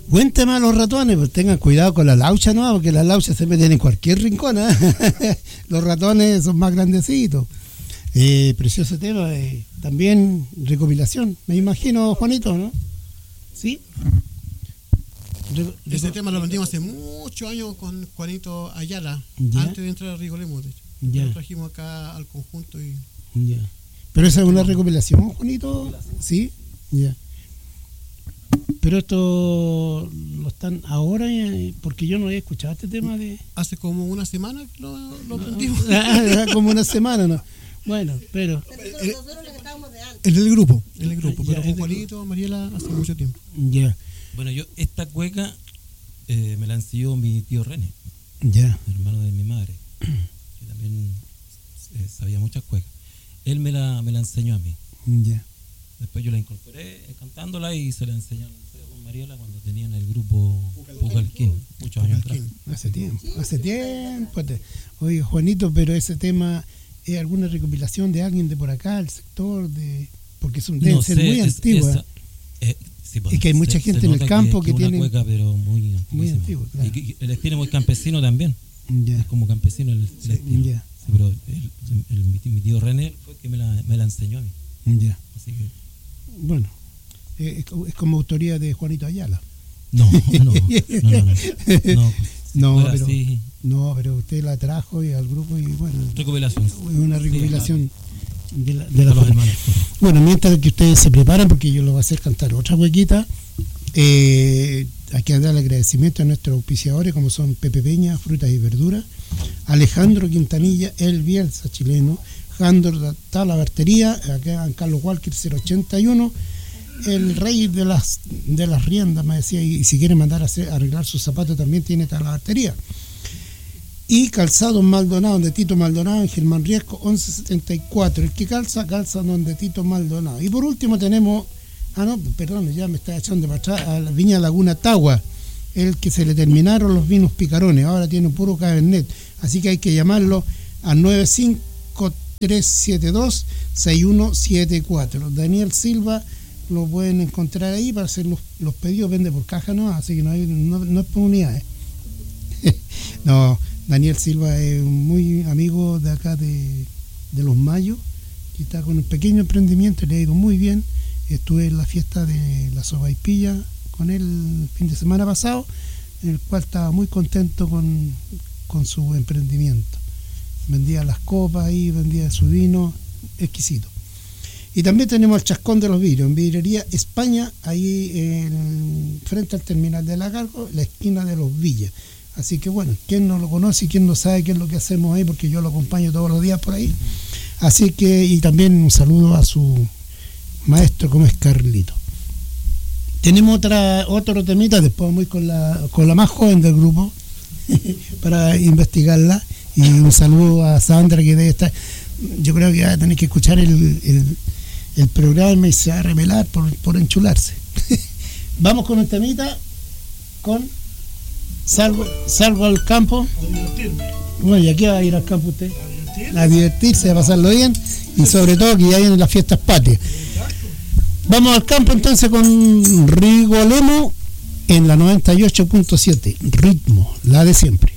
Buen tema los ratones, pues tengan cuidado con la laucha, ¿no? Porque las lauchas se meten en cualquier rincón, ¿eh? Los ratones son más grandecitos. Precioso tema, también recopilación, me imagino, Juanito, ¿no? ¿Sí? Ese tema lo vendimos hace muchos años con Juanito Ayala, ¿Ya? Antes de entrar a Rigo Lemus, de hecho. Ya. Lo trajimos acá al conjunto y... Ya. Pero esa es una recopilación, Juanito, ¿sí? Ya. Pero esto lo están ahora, porque yo no había escuchado este tema de... Hace como una semana que lo vendimos. Como una semana, ¿no? Bueno, pero... Nosotros les estábamos de antes. En el grupo, Ya, pero con Juanito, Mariela, hace mucho tiempo. Ya, Bueno, esta cueca me la enseñó mi tío René, ya, hermano de mi madre, que también sabía muchas cuecas. Él me la enseñó a mí. ya. Después yo la incorporé cantándola y se la enseñó con Mariela cuando tenían el grupo Pucalquín, muchos años atrás. Hace tiempo. Oye, Juanito, pero ese tema es alguna recopilación de alguien de por acá, el sector, porque deben ser muy antiguas. Sí, pues, Es que hay mucha gente en el campo que tiene tiene... una cueca, pero muy antigua, claro. Y el estilo muy campesino también. Ya, Es como campesino el estilo. ya, Sí, pero mi tío René fue el que me la enseñó a mí. ya. Así que Bueno, es como autoría de Juanito Ayala. no. No, pero usted la trajo y al grupo y bueno, Recopilación. es una recopilación de la los hermanos. Bueno, mientras que ustedes se preparan, porque yo lo voy a hacer cantar otra huequita, hay que dar el agradecimiento a nuestros auspiciadores, como son Pepe Peña, Frutas y Verduras, Alejandro Quintanilla, El Bielsa chileno, Jandor la Bartería, acá en Carlos Walker 081, el rey de las riendas, me decía, y si quiere mandar a arreglar sus zapatos también tiene la Bartería. Y Calzado Maldonado, donde Tito Maldonado, en Germán Riesco 1174. El que calza donde Tito Maldonado. Y por último tenemos, ya me está echando para atrás, a la Viña Laguna Tagua, el que se le terminaron los vinos picarones, ahora tiene puro Cabernet, así que hay que llamarlo a 95372-6174. Daniel Silva lo pueden encontrar ahí para hacer los pedidos, vende por caja, ¿no? Así que no es por unidades. No, Daniel Silva es muy amigo de acá de Los Mayos, que está con un pequeño emprendimiento y le ha ido muy bien. Estuve en la fiesta de la sopaipilla con él el fin de semana pasado, en el cual estaba muy contento con su emprendimiento. Vendía las copas ahí, vendía su vino, exquisito. Y también tenemos el Chascón de los Vidrios, en Vidrería España, ahí frente al terminal de la Cargo, la esquina de Los Villas. Así que bueno, ¿quién no lo conoce y quién no sabe qué es lo que hacemos ahí? Porque yo lo acompaño todos los días por ahí. Así que, y también un saludo a su maestro, como es Carlito. Tenemos otro temita, después voy con la más joven del grupo para investigarla. Y un saludo a Sandra, que debe estar, yo creo que va a tener que escuchar el programa y se va a revelar por enchularse. Vamos con un temita con Salgo al campo. Bueno, ¿y aquí va a ir al campo usted? A divertirse, a pasarlo bien y sobre todo que ya vienen las fiestas patrias. Vamos al campo entonces con Rigo Lemus en la 98.7, Ritmo, la de siempre.